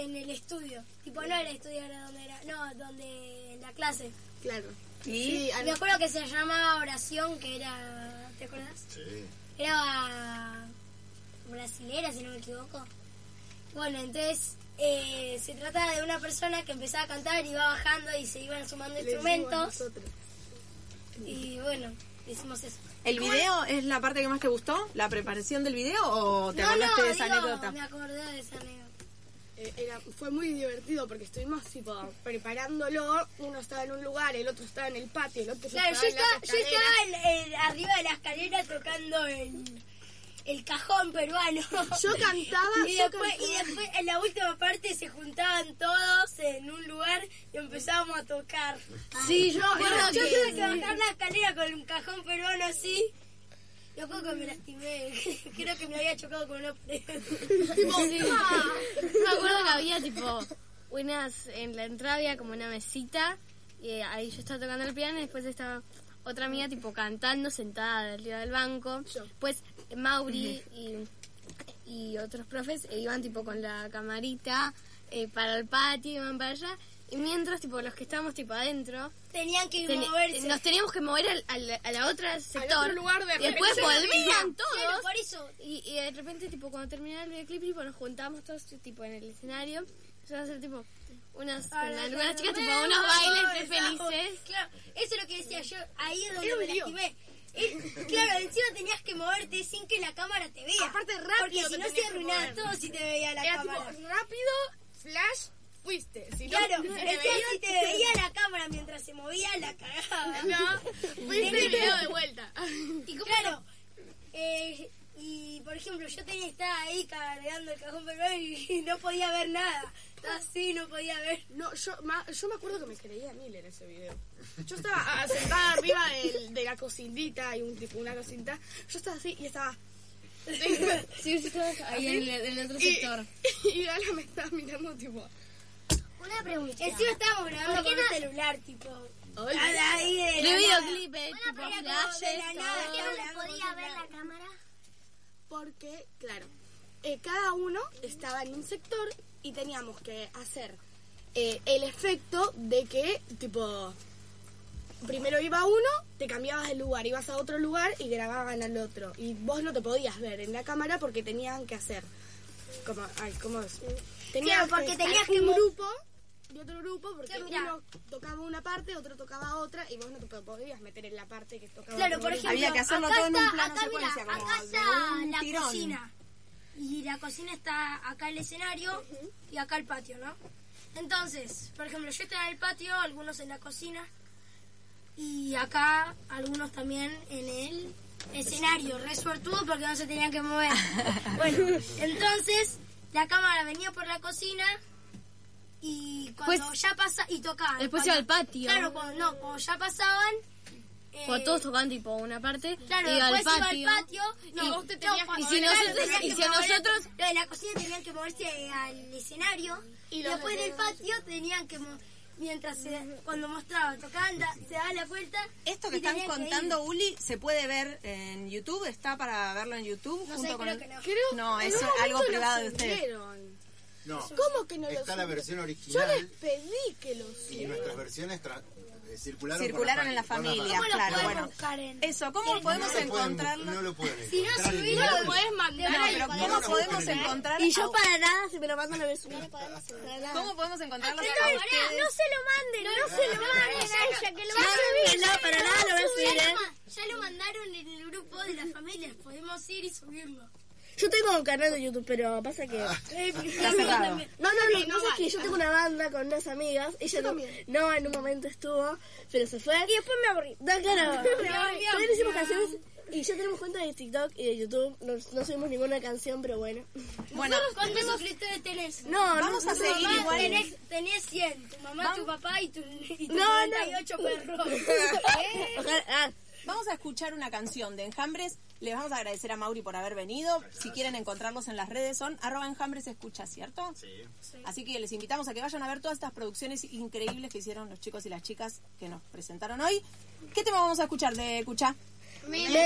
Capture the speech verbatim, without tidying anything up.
en el estudio. Tipo, no el estudio era donde era, no, donde en la clase. Claro. ¿Y? Sí, Me acuerdo que se llamaba oración, que era, ¿te acuerdas? Sí. Era brasilera, si no me equivoco. Bueno, entonces eh, se trata de una persona que empezaba a cantar y iba bajando y se iban sumando les digo a instrumentos. nosotros. Y bueno, hicimos eso. ¿El video es la parte que más te gustó? ¿La preparación del video o te no, acordaste no, de esa digo, anécdota? me acordé de esa anécdota. Eh, era, fue muy divertido porque estuvimos tipo preparándolo. Uno estaba en un lugar, el otro estaba en el patio, el otro Claro, estaba yo en estaba, la yo estaba en- en- arriba de la escalera tocando el, el cajón peruano. Yo cantaba, y yo después, cantaba. y después en la última parte se juntaban todos en un lugar y empezábamos a tocar. Sí, yo me acuerdo Yo que... tuve que bajar la escalera con un cajón peruano así. Yo creo que me lastimé. Creo que me había chocado con una pared. Sí. Me acuerdo que había tipo unas, en la entrada había como una mesita y eh, ahí yo estaba tocando el piano y después estaba otra amiga tipo cantando sentada arriba del banco. Pues Mauri y, y otros profes eh, iban tipo con la camarita eh, para el patio, iban para allá. Y mientras, tipo, los que estábamos, tipo, adentro... Tenían que ten- moverse. Nos teníamos que mover al, al, a la otra sector. otro lugar de y después reflexión. volvían todos. Claro, por eso. Y, y de repente, tipo, cuando terminaba el videoclip, tipo, nos juntábamos todos, tipo, en el escenario. Empezamos a hacer, tipo, unas, con algunas chicas, tipo, unos bailes re felices. Claro, eso es lo que decía yo. Ahí es donde Era un me lío. lastimé. Eh, claro, encima tenías que moverte sin que la cámara te vea. Aparte, rápido Porque te si no tenías se que arruinaba mover. todo si te veía la Era cámara. tipo rápido, flash, fuiste. Si no, Claro, si te encima veía, si te veía la cámara mientras se movía, la cagaba. no, fuiste el video de vuelta. Y claro, eh, y por ejemplo, yo tenía estaba ahí cargando el cajón peruano y, y no podía ver nada. Estaba así, no podía ver. No, yo, ma- yo me acuerdo que me creía mil en ese video. Yo estaba ah, sentada arriba del- de la cocinita y un tipo una cocinita. Yo estaba así y estaba. Sí, sí, todos ahí en el, en el otro y, sector. y Gala me estaba mirando tipo. Una pregunta. Encima estábamos grabando con un celular, tipo. Ay, Ahí de De la nada. videoclip, eh, tipo, Una pregunta, flashes, de la nada, todo. que no ¿No podía ver la cámara? Porque, claro, eh, cada uno estaba en un sector y teníamos que hacer eh, el efecto de que, tipo, primero iba uno, te cambiabas de lugar, ibas a otro lugar y grababan al otro. Y vos no te podías ver en la cámara porque tenían que hacer, como, ay, ¿cómo es? Tenías Claro, porque estar tenías que un mo- grupo y otro grupo porque Claro, mirá. uno tocaba una parte, otro tocaba otra y vos no te podías meter en la parte que tocaba Claro, otro por grupo. ejemplo, Había que hacerlo acá todo en un está- plano acá, secuencia, mirá, como acá de está un la tirón. cocina. Y la cocina está acá el escenario y acá el patio, ¿no? Entonces, por ejemplo, yo estaba en el patio, algunos en la cocina y acá algunos también en el escenario, re suertudo porque no se tenían que mover. Bueno, entonces la cámara venía por la cocina y cuando Pues, ya pasa y tocaban. después cuando- iba al patio. Claro, cuando, no, cuando ya pasaban. eh, Cuando todos tocaban tipo una parte, Claro, iba al después patio. iba al patio. No, y, vos te tenías que cuando- Y si claro, nosotros- tenías y que si a mover- nosotros- Los de la cocina tenían que moverse al escenario. Y Y, los después de- del patio tenían que... mo- Mientras se, cuando mostraban, tocaban, da- se daba la vuelta. Esto que y están tenían que contando, ir. Uli, ¿se puede ver en YouTube? ¿Está para verlo en YouTube? No junto sé, con creo el- que no. Creo- No, en eso un es algo momento lo privado de ustedes. subieron. No. ¿Cómo que no lo Está la subieron? versión Yo original les pedí que lo y subieran. nuestras versiones tra- eh, circularon, Circularon por en la fa- por las familia, ¿Cómo lo claro, podemos bueno. buscar en- Eso, ¿cómo en- podemos No lo pueden- encontrarlo? No lo pueden Si no encontrar en subilo, ningún lo podés lado. mandar. No, ahí, pero para- ¿cómo no, no, podemos busquen en- encontrar? Y yo a- para nada, si me lo mandan a ver subir. ¿Cómo podemos encontrarlo? No, a pará, ustedes? no se lo manden, no, se lo manden a ella, que lo va a Ya, subir. no, para nada lo voy a subir, Ya ¿eh? lo ma- Ya lo mandaron en el grupo de las familias, podemos ir y subirlo. Yo tengo un canal de YouTube, pero pasa que... Está cerrado. No, no, lo que pasa es que yo tengo una banda con unas amigas. Ella no, no, en un momento estuvo, pero se fue. Y después me aburrí. No, claro. También hicimos canciones y ya tenemos cuenta de TikTok y de YouTube. No, no subimos ninguna canción, pero bueno. Bueno, ¿Cuántos suscriptores tenés? No, vamos no, a no, seguir Mamá, igual. tenés, tenés cien, tu mamá, tu papá y tu, y tu No, no. noventa y ocho perros. Ojalá- ah, vamos a escuchar una canción de Enjambres. Les vamos a agradecer a Mauri por haber venido. Si quieren encontrarlos en las redes son arroba Enjambres Escucha, ¿cierto? Sí. Así que les invitamos a que vayan a ver todas estas producciones increíbles que hicieron los chicos y las chicas que nos presentaron hoy. ¿Qué tema vamos a escuchar de Cuchá? Me